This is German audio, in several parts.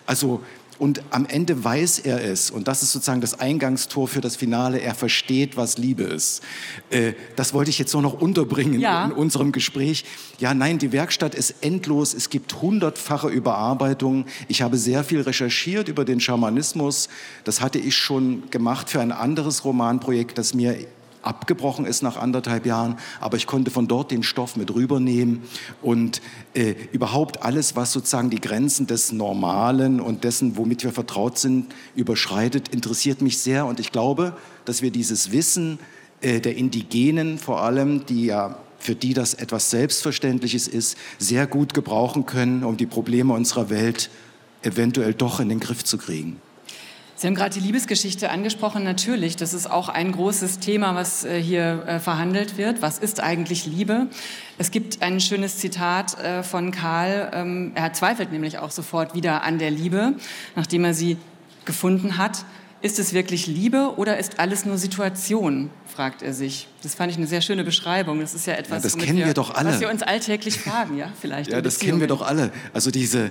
Also, und am Ende weiß er es, und das ist sozusagen das Eingangstor für das Finale, er versteht, was Liebe ist. Das wollte ich jetzt nur noch unterbringen in unserem Gespräch. Ja, nein, die Werkstatt ist endlos, es gibt hundertfache Überarbeitungen. Ich habe sehr viel recherchiert über den Schamanismus. Das hatte ich schon gemacht für ein anderes Romanprojekt, das mir abgebrochen ist nach 1,5 Jahren, aber ich konnte von dort den Stoff mit rübernehmen und überhaupt alles, was sozusagen die Grenzen des Normalen und dessen, womit wir vertraut sind, überschreitet, interessiert mich sehr, und ich glaube, dass wir dieses Wissen der Indigenen vor allem, für die das etwas Selbstverständliches ist, sehr gut gebrauchen können, um die Probleme unserer Welt eventuell doch in den Griff zu kriegen. Sie haben gerade die Liebesgeschichte angesprochen. Natürlich, das ist auch ein großes Thema, was hier verhandelt wird. Was ist eigentlich Liebe? Es gibt ein schönes Zitat von Karl. Er zweifelt nämlich auch sofort wieder an der Liebe, nachdem er sie gefunden hat. Ist es wirklich Liebe oder ist alles nur Situation, fragt er sich. Das fand ich eine sehr schöne Beschreibung. Das ist ja etwas, das kennen wir doch alle, was wir uns alltäglich fragen, ja, vielleicht. Ja, das kennen wir doch alle. Also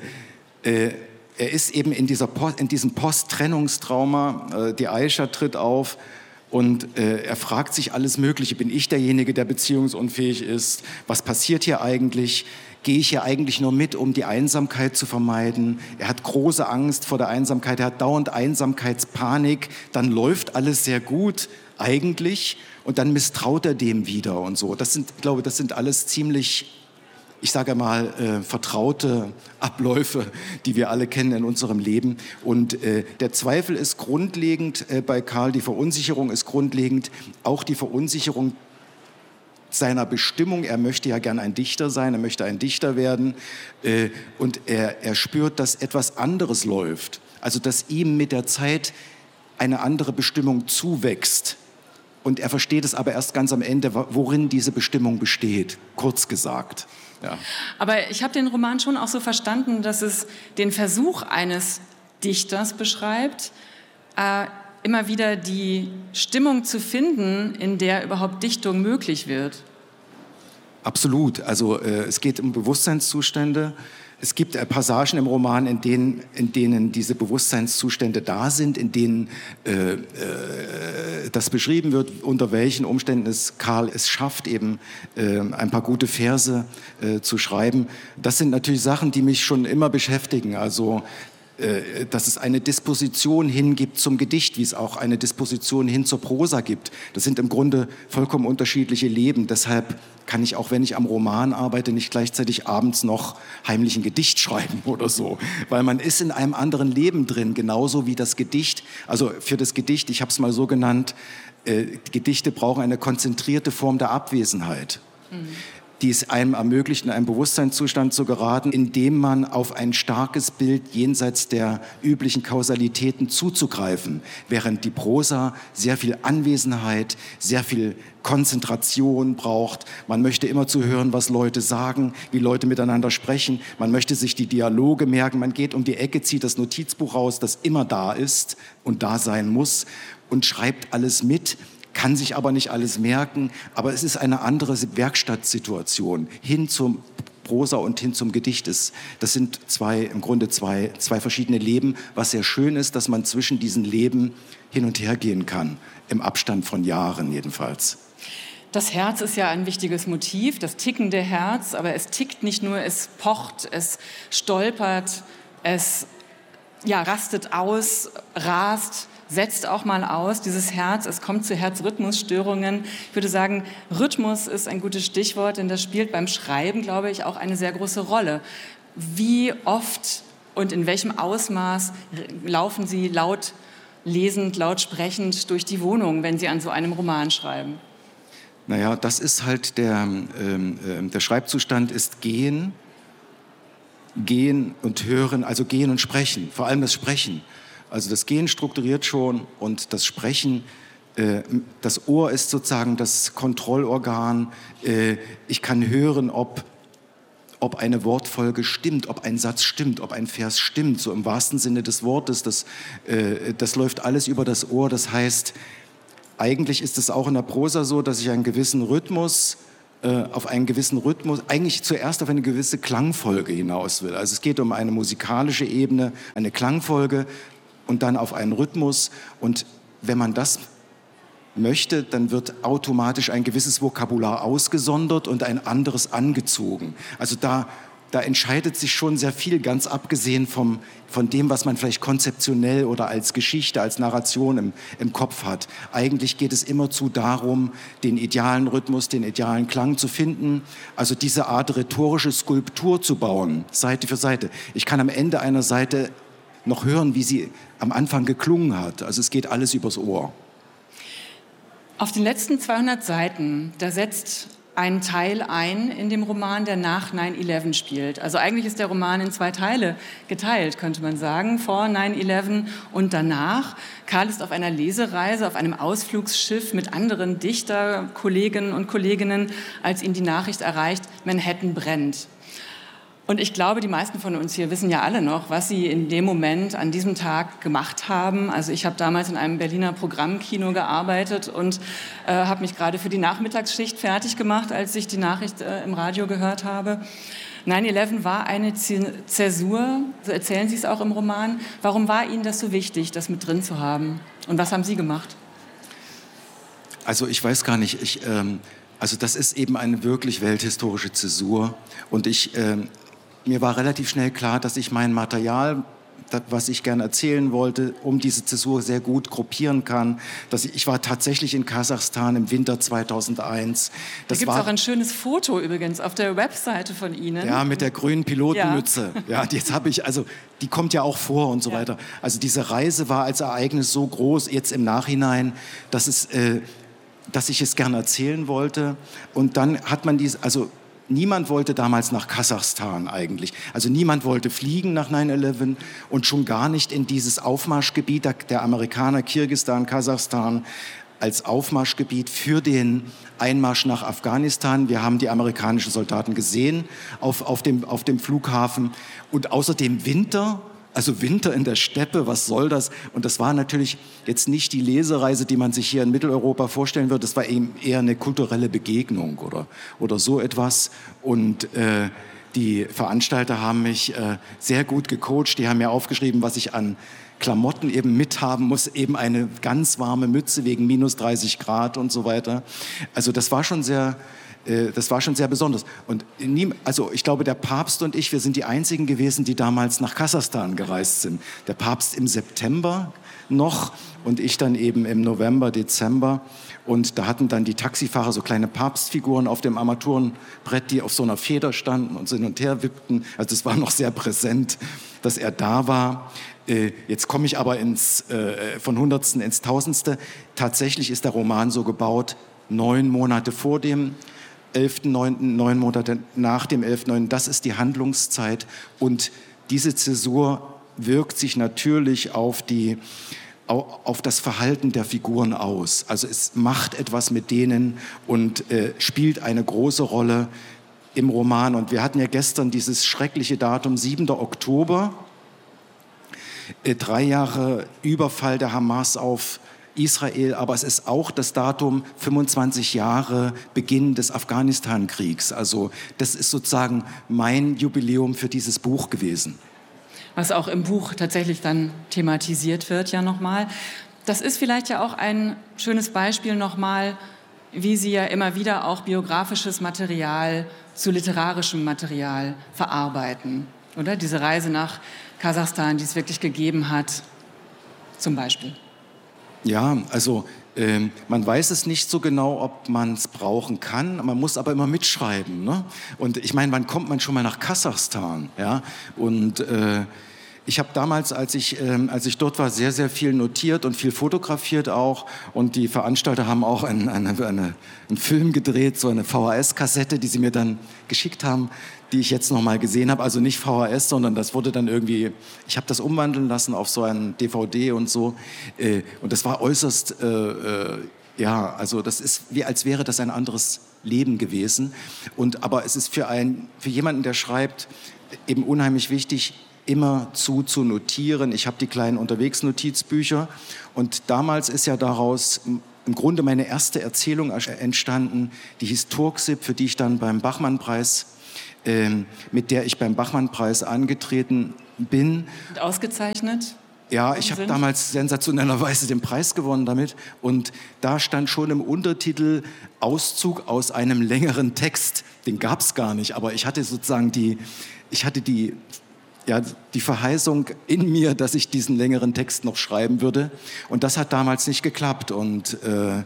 er ist eben in diesem Post-Trennungstrauma, die Aisha tritt auf und er fragt sich alles Mögliche. Bin ich derjenige, der beziehungsunfähig ist? Was passiert hier eigentlich? Gehe ich hier eigentlich nur mit, um die Einsamkeit zu vermeiden? Er hat große Angst vor der Einsamkeit, er hat dauernd Einsamkeitspanik. Dann läuft alles sehr gut eigentlich und dann misstraut er dem wieder und so. Ich glaube, das sind alles ziemlich, ich sage mal, vertraute Abläufe, die wir alle kennen in unserem Leben. Und der Zweifel ist grundlegend bei Karl, die Verunsicherung ist grundlegend, auch die Verunsicherung seiner Bestimmung. Er möchte ja gern ein Dichter sein, er möchte ein Dichter werden. Und er spürt, dass etwas anderes läuft. Also, dass ihm mit der Zeit eine andere Bestimmung zuwächst. Und er versteht es aber erst ganz am Ende, worin diese Bestimmung besteht, kurz gesagt. Ja. Aber ich habe den Roman schon auch so verstanden, dass es den Versuch eines Dichters beschreibt, immer wieder die Stimmung zu finden, in der überhaupt Dichtung möglich wird. Absolut. Also es geht um Bewusstseinszustände. Es gibt Passagen im Roman, in denen diese Bewusstseinszustände da sind, in denen das beschrieben wird, unter welchen Umständen Karl es schafft, eben ein paar gute Verse zu schreiben. Das sind natürlich Sachen, die mich schon immer beschäftigen. Also dass es eine Disposition hingibt zum Gedicht, wie es auch eine Disposition hin zur Prosa gibt. Das sind im Grunde vollkommen unterschiedliche Leben. Deshalb kann ich, auch wenn ich am Roman arbeite, nicht gleichzeitig abends noch heimlich ein Gedicht schreiben oder so. Weil man ist in einem anderen Leben drin, genauso wie das Gedicht. Also für das Gedicht, ich habe es mal so genannt, Gedichte brauchen eine konzentrierte Form der Abwesenheit. Die es einem ermöglicht, in einen Bewusstseinszustand zu geraten, in dem man auf ein starkes Bild jenseits der üblichen Kausalitäten zuzugreifen, während die Prosa sehr viel Anwesenheit, sehr viel Konzentration braucht. Man möchte immer zu hören, was Leute sagen, wie Leute miteinander sprechen. Man möchte sich die Dialoge merken. Man geht um die Ecke, zieht das Notizbuch raus, das immer da ist und da sein muss, und schreibt alles mit, kann sich aber nicht alles merken, aber es ist eine andere Werkstattsituation hin zum Prosa und hin zum Gedicht. Das sind im Grunde zwei verschiedene Leben, was sehr schön ist, dass man zwischen diesen Leben hin und her gehen kann, im Abstand von Jahren jedenfalls. Das Herz ist ja ein wichtiges Motiv, das tickende Herz, aber es tickt nicht nur, es pocht, es stolpert, es rastet aus, rast, setzt auch mal aus, dieses Herz, es kommt zu Herzrhythmusstörungen. Ich würde sagen, Rhythmus ist ein gutes Stichwort, denn das spielt beim Schreiben, glaube ich, auch eine sehr große Rolle. Wie oft und in welchem Ausmaß laufen Sie laut lesend, laut sprechend durch die Wohnung, wenn Sie an so einem Roman schreiben? Naja, das ist halt der Schreibzustand ist Gehen und Hören, also Gehen und Sprechen, vor allem das Sprechen. Also das Gehen strukturiert schon und das Sprechen, das Ohr ist sozusagen das Kontrollorgan. Ich kann hören, ob eine Wortfolge stimmt, ob ein Satz stimmt, ob ein Vers stimmt, so im wahrsten Sinne des Wortes. Das läuft alles über das Ohr. Das heißt, eigentlich ist es auch in der Prosa so, dass ich einen gewissen Rhythmus auf einen gewissen Rhythmus, eigentlich zuerst auf eine gewisse Klangfolge hinaus will. Also es geht um eine musikalische Ebene, eine Klangfolge und dann auf einen Rhythmus. Und wenn man das möchte, dann wird automatisch ein gewisses Vokabular ausgesondert und ein anderes angezogen. Also da entscheidet sich schon sehr viel, ganz abgesehen von dem, was man vielleicht konzeptionell oder als Geschichte, als Narration im Kopf hat. Eigentlich geht es immerzu darum, den idealen Rhythmus, den idealen Klang zu finden, also diese Art rhetorische Skulptur zu bauen, Seite für Seite. Ich kann am Ende einer Seite noch hören, wie sie am Anfang geklungen hat. Also es geht alles übers Ohr. Auf den letzten 200 Seiten, da setzt ein Teil ein in dem Roman, der nach 9/11 spielt. Also eigentlich ist der Roman in 2 Teile geteilt, könnte man sagen, vor 9/11 und danach. Karl ist auf einer Lesereise, auf einem Ausflugsschiff mit anderen Dichterkollegen und Kolleginnen, als ihn die Nachricht erreicht, Manhattan brennt. Und ich glaube, die meisten von uns hier wissen ja alle noch, was sie in dem Moment, an diesem Tag gemacht haben. Also ich habe damals in einem Berliner Programmkino gearbeitet und habe mich gerade für die Nachmittagsschicht fertig gemacht, als ich die Nachricht im Radio gehört habe. 9/11 war eine Zäsur, so erzählen Sie es auch im Roman. Warum war Ihnen das so wichtig, das mit drin zu haben? Und was haben Sie gemacht? Also ich weiß gar nicht, also das ist eben eine wirklich welthistorische Zäsur und mir war relativ schnell klar, dass ich mein Material, was ich gerne erzählen wollte, um diese Zäsur sehr gut gruppieren kann. Ich war tatsächlich in Kasachstan im Winter 2001. Da gibt es auch ein schönes Foto übrigens auf der Webseite von Ihnen. Ja, mit der grünen Pilotenmütze. Ja, jetzt habe ich, also die kommt ja auch vor und so weiter. Also diese Reise war als Ereignis so groß, jetzt im Nachhinein, dass ich es gerne erzählen wollte. Und dann hat man niemand wollte damals nach Kasachstan eigentlich. Also niemand wollte fliegen nach 9/11 und schon gar nicht in dieses Aufmarschgebiet der Amerikaner, Kirgisistan, Kasachstan, als Aufmarschgebiet für den Einmarsch nach Afghanistan. Wir haben die amerikanischen Soldaten gesehen auf dem Flughafen. Und außerdem Winter. Also Winter in der Steppe, was soll das? Und das war natürlich jetzt nicht die Lesereise, die man sich hier in Mitteleuropa vorstellen würde. Das war eben eher eine kulturelle Begegnung oder so etwas. Und die Veranstalter haben mich sehr gut gecoacht. Die haben mir aufgeschrieben, was ich an Klamotten eben mithaben muss. Eben eine ganz warme Mütze wegen minus 30 Grad und so weiter. Also das war schon sehr besonders. Und ich glaube, der Papst und ich, wir sind die Einzigen gewesen, die damals nach Kasachstan gereist sind. Der Papst im September noch und ich dann eben im November, Dezember. Und da hatten dann die Taxifahrer so kleine Papstfiguren auf dem Armaturenbrett, die auf so einer Feder standen und so hin und her wippten. Also es war noch sehr präsent, dass er da war. Jetzt komme ich aber von Hundertsten ins Tausendste. Tatsächlich ist der Roman so gebaut, 9 Monate vor dem 11.9., 9 Monate nach dem 11.9., das ist die Handlungszeit. Und diese Zäsur wirkt sich natürlich auf das Verhalten der Figuren aus. Also es macht etwas mit denen und spielt eine große Rolle im Roman. Und wir hatten ja gestern dieses schreckliche Datum, 7. Oktober, 3 Jahre Überfall der Hamas auf Israel, aber es ist auch das Datum 25 Jahre Beginn des Afghanistan-Kriegs. Also das ist sozusagen mein Jubiläum für dieses Buch gewesen. Was auch im Buch tatsächlich dann thematisiert wird, ja nochmal. Das ist vielleicht ja auch ein schönes Beispiel nochmal, wie Sie ja immer wieder auch biografisches Material zu literarischem Material verarbeiten, oder? Diese Reise nach Kasachstan, die es wirklich gegeben hat, zum Beispiel. Ja, also man weiß es nicht so genau, ob man es brauchen kann. Man muss aber immer mitschreiben. Ne? Und ich meine, wann kommt man schon mal nach Kasachstan? Ja? Und ich habe damals, als ich dort war, sehr, sehr viel notiert und viel fotografiert auch. Und die Veranstalter haben auch einen Film gedreht, so eine VHS-Kassette, die sie mir dann geschickt haben, die ich jetzt noch mal gesehen habe. Also nicht VHS, sondern das wurde dann irgendwie, ich habe das umwandeln lassen auf so ein DVD und so. Und das war äußerst, also das ist wie als wäre das ein anderes Leben gewesen. Aber es ist für jemanden, der schreibt, eben unheimlich wichtig, immer zu notieren. Ich habe die kleinen Unterwegsnotizbücher und damals ist ja daraus im Grunde meine erste Erzählung entstanden, die hieß Turksip, für die ich dann beim Bachmann-Preis, mit der ich beim Bachmann-Preis angetreten bin. Und ausgezeichnet? Ja, ich habe damals sensationellerweise den Preis gewonnen damit und da stand schon im Untertitel Auszug aus einem längeren Text. Den gab es gar nicht, aber ich hatte sozusagen die Verheißung in mir, dass ich diesen längeren Text noch schreiben würde und das hat damals nicht geklappt und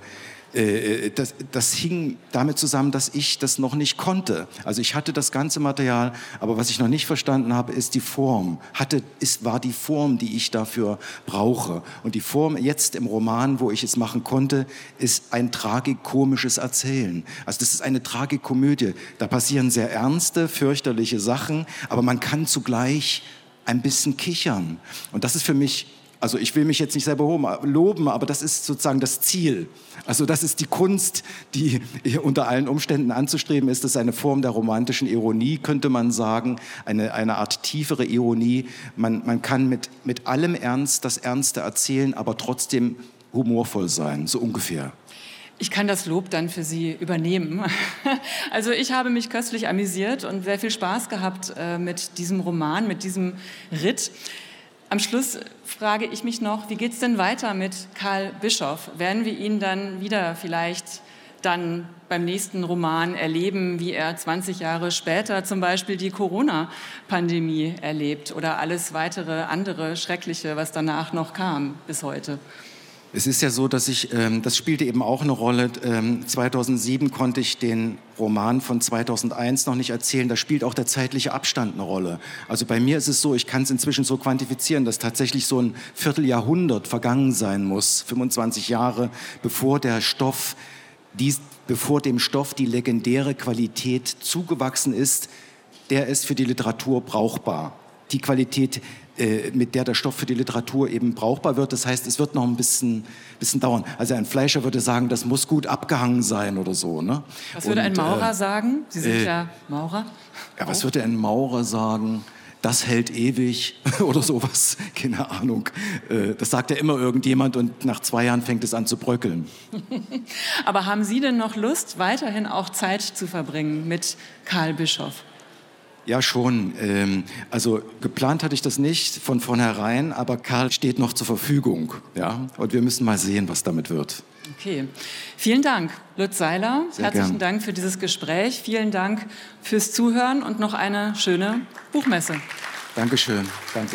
das hing damit zusammen, dass ich das noch nicht konnte. Also ich hatte das ganze Material, aber was ich noch nicht verstanden habe, ist die Form. War die Form, die ich dafür brauche. Und die Form jetzt im Roman, wo ich es machen konnte, ist ein tragikomisches Erzählen. Also das ist eine Tragikomödie. Da passieren sehr ernste, fürchterliche Sachen, aber man kann zugleich ein bisschen kichern. Und das ist für mich... Also ich will mich jetzt nicht selber loben, aber das ist sozusagen das Ziel. Also das ist die Kunst, die unter allen Umständen anzustreben ist. Das ist eine Form der romantischen Ironie, könnte man sagen, eine Art tiefere Ironie. Man kann mit allem Ernst das Ernste erzählen, aber trotzdem humorvoll sein, so ungefähr. Ich kann das Lob dann für Sie übernehmen. Also ich habe mich köstlich amüsiert und sehr viel Spaß gehabt mit diesem Roman, mit diesem Ritt. Am Schluss frage ich mich noch, wie geht es denn weiter mit Karl Bischoff? Werden wir ihn dann wieder vielleicht dann beim nächsten Roman erleben, wie er 20 Jahre später zum Beispiel die Corona-Pandemie erlebt oder alles weitere andere Schreckliche, was danach noch kam bis heute? Es ist ja so, dass das spielte eben auch eine Rolle. 2007 konnte ich den Roman von 2001 noch nicht erzählen. Da spielt auch der zeitliche Abstand eine Rolle. Also bei mir ist es so, ich kann es inzwischen so quantifizieren, dass tatsächlich so ein Vierteljahrhundert vergangen sein muss, 25 Jahre, bevor dem Stoff die legendäre Qualität zugewachsen ist, der ist für die Literatur brauchbar. Die Qualität, mit der der Stoff für die Literatur eben brauchbar wird. Das heißt, es wird noch ein bisschen dauern. Also ein Fleischer würde sagen, das muss gut abgehangen sein oder so. Ne? Was würde ein Maurer sagen? Sie sind ja Maurer. Ja, was würde ein Maurer sagen? Das hält ewig oder sowas, keine Ahnung. Das sagt ja immer irgendjemand und nach 2 Jahren fängt es an zu bröckeln. Aber haben Sie denn noch Lust, weiterhin auch Zeit zu verbringen mit Karl Bischoff? Ja, schon. Also geplant hatte ich das nicht von vornherein, aber Karl steht noch zur Verfügung. Ja? Und wir müssen mal sehen, was damit wird. Okay. Vielen Dank, Lutz Seiler. Sehr Herzlichen gern. Dank für dieses Gespräch. Vielen Dank fürs Zuhören und noch eine schöne Buchmesse. Dankeschön. Danke.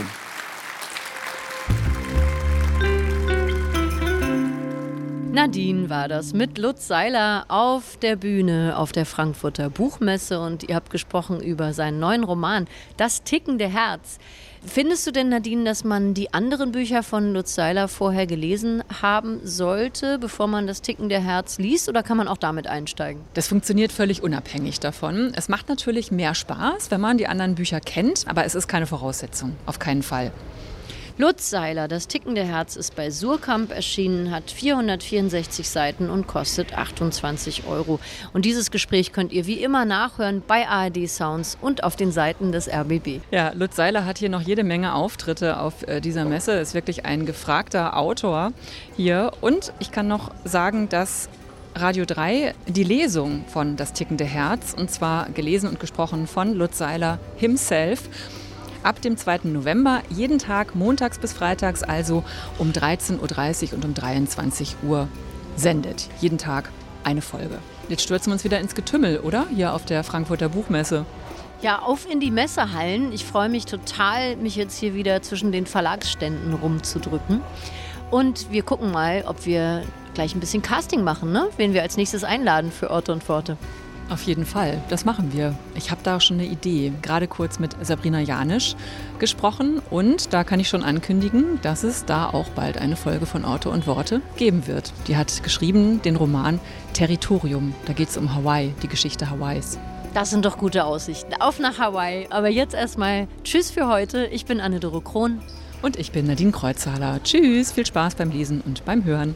Nadine war das mit Lutz Seiler auf der Bühne auf der Frankfurter Buchmesse und ihr habt gesprochen über seinen neuen Roman Das tickende Herz. Findest du denn, Nadine, dass man die anderen Bücher von Lutz Seiler vorher gelesen haben sollte, bevor man das tickende Herz liest, oder kann man auch damit einsteigen? Das funktioniert völlig unabhängig davon. Es macht natürlich mehr Spaß, wenn man die anderen Bücher kennt, aber es ist keine Voraussetzung, auf keinen Fall. Lutz Seiler, Das tickende Herz, ist bei Surkamp erschienen, hat 464 Seiten und kostet 28 €. Und dieses Gespräch könnt ihr wie immer nachhören bei ARD Sounds und auf den Seiten des RBB. Ja, Lutz Seiler hat hier noch jede Menge Auftritte auf dieser Messe. Ist wirklich ein gefragter Autor hier. Und ich kann noch sagen, dass Radio 3 die Lesung von Das tickende Herz, und zwar gelesen und gesprochen von Lutz Seiler himself, ab dem 2. November, jeden Tag, montags bis freitags, also um 13.30 Uhr und um 23 Uhr sendet. Jeden Tag eine Folge. Jetzt stürzen wir uns wieder ins Getümmel, oder? Hier auf der Frankfurter Buchmesse. Ja, auf in die Messehallen. Ich freue mich total, mich jetzt hier wieder zwischen den Verlagsständen rumzudrücken. Und wir gucken mal, ob wir gleich ein bisschen Casting machen, ne? Wen wir als nächstes einladen für Orte und Worte. Auf jeden Fall, das machen wir. Ich habe da schon eine Idee. Gerade kurz mit Sabrina Janisch gesprochen und da kann ich schon ankündigen, dass es da auch bald eine Folge von Orte und Worte geben wird. Die hat geschrieben den Roman Territorium. Da geht es um Hawaii, die Geschichte Hawaiis. Das sind doch gute Aussichten. Auf nach Hawaii. Aber jetzt erstmal Tschüss für heute. Ich bin Anne-Dore Krohn. Und ich bin Nadine Kreuzhaler. Tschüss, viel Spaß beim Lesen und beim Hören.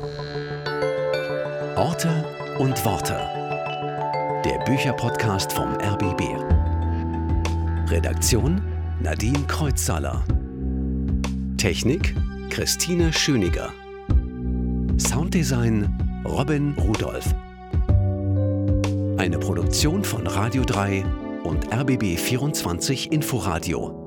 Orte und Worte. Der Bücherpodcast vom RBB. Redaktion Nadine Kreuzhaler. Technik Christine Schöniger. Sounddesign Robin Rudolph. Eine Produktion von Radio 3 und RBB 24 Inforadio.